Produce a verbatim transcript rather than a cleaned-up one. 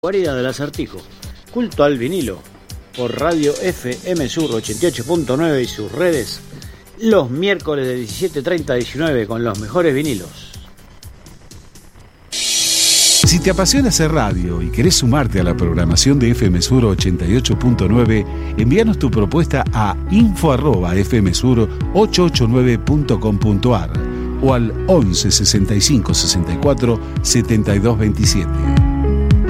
Guarida del Acertijo, culto al vinilo, por Radio F M Sur ochenta y ocho punto nueve y sus redes, los miércoles de diecisiete treinta a diecinueve con los mejores vinilos. Si te apasiona hacer radio y querés sumarte a la programación de F M Sur ochenta y ocho punto nueve, envíanos tu propuesta a info arroba f m sur ochocientos ochenta y nueve punto com punto a r o al once sesenta y cinco sesenta y cuatro setenta y dos veintisiete.